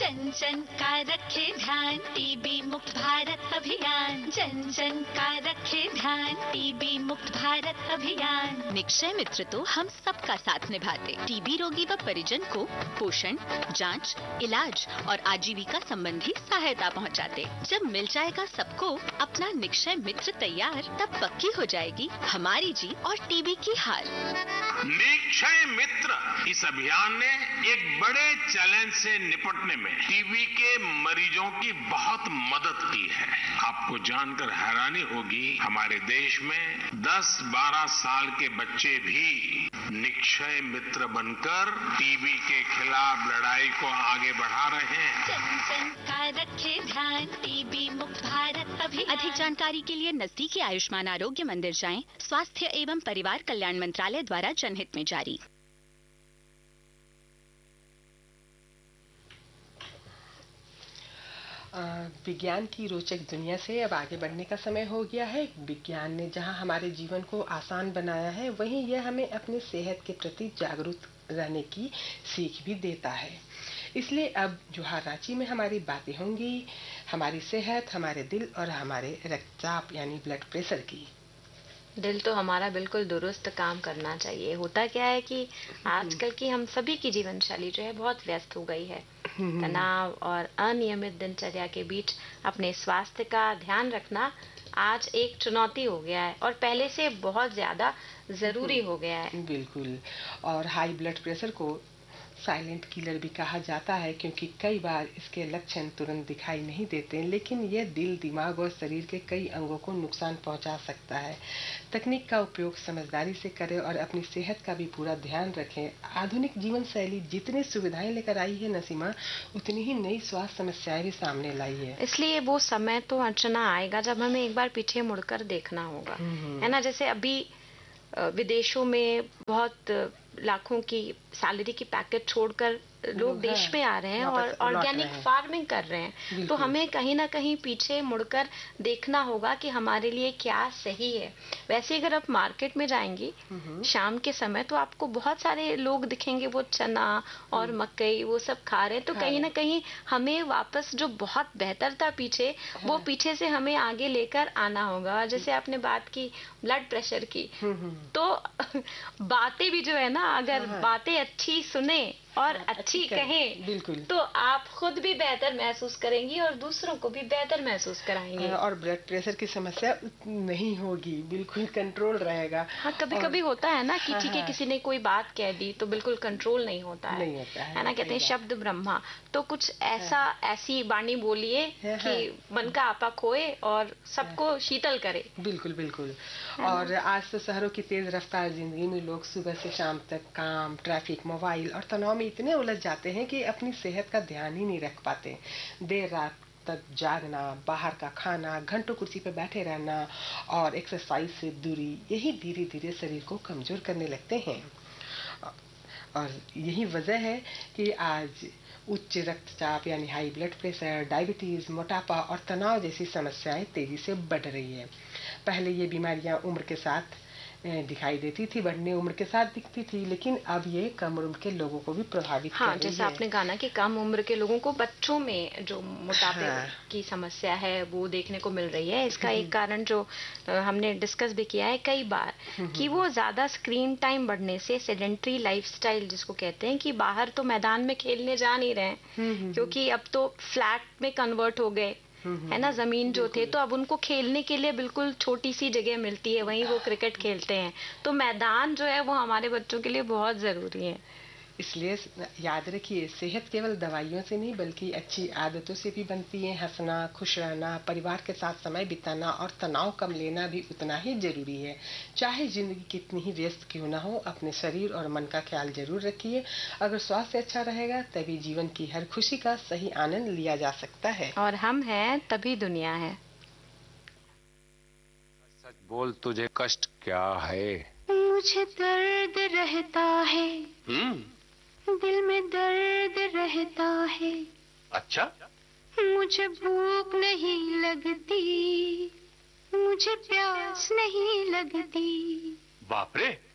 जन जन का रखे ध्यान, टीबी मुक्त भारत अभियान। जन जन का रखे ध्यान, टीबी मुक्त भारत अभियान। निक्षय मित्र तो हम सबका साथ निभाते। टीबी रोगी व परिजन को पोषण, जांच, इलाज और आजीविका संबंधी सहायता पहुंचाते। जब मिल जाएगा सबको अपना निक्षय मित्र तैयार, तब पक्की हो जाएगी हमारी जीत और टीबी की हार। निक्षय मित्र इस अभियान ने एक बड़े चैलेंज से निपटने में टीबी के मरीजों की बहुत मदद की है। आपको जानकर हैरानी होगी, हमारे देश में 10-12 साल के बच्चे भी निक्षय मित्र बनकर टीबी के खिलाफ लड़ाई को आगे बढ़ा रहे हैं। जन जन का रखे ध्यान, टीबी मुक्त भारत अभियान। अधिक जानकारी के लिए नजदीकी आयुष्मान आरोग्य मंदिर जाएं। स्वास्थ्य एवं परिवार कल्याण मंत्रालय द्वारा जनहित में जारी। विज्ञान की रोचक दुनिया से अब आगे बढ़ने का समय हो गया है। विज्ञान ने जहां हमारे जीवन को आसान बनाया है, वहीं यह हमें अपनी सेहत के प्रति जागरूक रहने की सीख भी देता है। इसलिए अब जोहार रांची में हमारी बातें होंगी हमारी सेहत, हमारे दिल और हमारे रक्तचाप यानी ब्लड प्रेशर की। दिल तो हमारा बिल्कुल दुरुस्त काम करना चाहिए। होता क्या है कि आजकल की हम सभी की जीवन शैली जो है बहुत व्यस्त हो गई है। तनाव और अनियमित दिनचर्या के बीच अपने स्वास्थ्य का ध्यान रखना आज एक चुनौती हो गया है और पहले से बहुत ज्यादा जरूरी हो गया है। बिल्कुल। और हाई ब्लड प्रेशर को साइलेंट किलर भी कहा जाता है, क्योंकि कई बार इसके लक्षण तुरंत दिखाई नहीं देते, लेकिन यह दिल, दिमाग और शरीर के कई अंगों को नुकसान पहुंचा सकता है। तकनीक का उपयोग समझदारी से करें और अपनी सेहत का भी पूरा ध्यान रखें। आधुनिक जीवन शैली जितनी सुविधाएं लेकर आई है नसीमा, उतनी ही नई स्वास्थ्य समस्याएं भी सामने लाई है। इसलिए वो समय तो अर्चना आएगा जब हमें एक बार पीछे मुड़कर देखना होगा, है ना। जैसे अभी विदेशों में बहुत लाखों की सैलरी की पैकेट छोड़कर लोग देश में आ रहे हैं और ऑर्गेनिक फार्मिंग कर रहे हैं। तो हमें कहीं ना कहीं पीछे मुड़कर देखना होगा कि हमारे लिए क्या सही है। वैसे अगर आप मार्केट में जाएंगी शाम के समय, तो आपको बहुत सारे लोग दिखेंगे वो चना और मकई वो सब खा रहे हैं। तो कहीं ना कहीं हमें वापस जो बहुत बेहतर था पीछे, वो पीछे से हमें आगे लेकर आना होगा। जैसे आपने बात की ब्लड प्रेशर की, तो बातें भी जो है ना, अगर बातें अच्छी सुने और अच्छी कहें, बिल्कुल, तो आप खुद भी बेहतर महसूस करेंगी और दूसरों को भी बेहतर महसूस कराएंगे। और ब्लड प्रेशर की समस्या नहीं होगी, बिल्कुल कंट्रोल रहेगा। हाँ, कभी-कभी होता है ना कि ठीक है किसी ने कोई बात कह दी तो बिल्कुल कंट्रोल नहीं होता है, नहीं होता है ना। कहते हैं शब्द ब्रह्मा। तो कुछ ऐसा ऐसी वाणी बोलिए कि मन का आपा खोए और सबको शीतल करे। बिल्कुल बिल्कुल। और आज तो शहरों की तेज रफ्तार जिंदगी में लोग सुबह से शाम तक काम, ट्रैफिक, मोबाइल और तनाव में इतने उलझ जाते हैं कि अपनी सेहत का ध्यान ही नहीं रख पाते। देर रात तक जागना, बाहर का खाना, घंटों कुर्सी पर बैठे रहना और एक्सरसाइज से दूरी, यही धीरे धीरे शरीर को कमजोर करने लगते हैं। और यही वजह है कि आज उच्च रक्तचाप यानी हाई ब्लड प्रेशर, डायबिटीज, मोटापा और तनाव जैसी समस्याएं तेजी से बढ़ रही है। पहले ये बीमारियां उम्र के साथ दिखाई देती थी, बढ़ने उम्र के साथ दिखती थी, लेकिन अब ये कम उम्र के लोगों को भी प्रभावित कर रही है। जैसे आपने कहा ना कि कम उम्र के लोगों को, बच्चों में जो मोटापे की समस्या है वो देखने को मिल रही है। इसका एक कारण जो हमने डिस्कस भी किया है कई बार कि वो ज्यादा स्क्रीन टाइम बढ़ने से, सेडेंट्री लाइफस्टाइल जिसको कहते हैं, कि बाहर तो मैदान में खेलने जा नहीं रहे हैं क्योंकि अब तो फ्लैट में कन्वर्ट हो गए, है ना। जमीन जो थे, तो अब उनको खेलने के लिए बिल्कुल छोटी सी जगह मिलती है, वहीं वो क्रिकेट खेलते हैं। तो मैदान जो है वो हमारे बच्चों के लिए बहुत जरूरी है। इसलिए याद रखिए, सेहत केवल दवाइयों से नहीं बल्कि अच्छी आदतों से भी बनती है। हंसना, खुश रहना, परिवार के साथ समय बिताना और तनाव कम लेना भी उतना ही जरूरी है। चाहे जिंदगी कितनी ही व्यस्त क्यों ना हो, अपने शरीर और मन का ख्याल जरूर रखिए। अगर स्वास्थ्य अच्छा रहेगा तभी जीवन की हर खुशी का सही आनंद लिया जा सकता है। और हम हैं तभी दुनिया है। सच बोल, तुझे कष्ट क्या है? मुझे दर्द रहता है, दिल में दर्द रहता है। अच्छा? मुझे भूख नहीं लगती, मुझे प्यास नहीं लगती। बाप रे!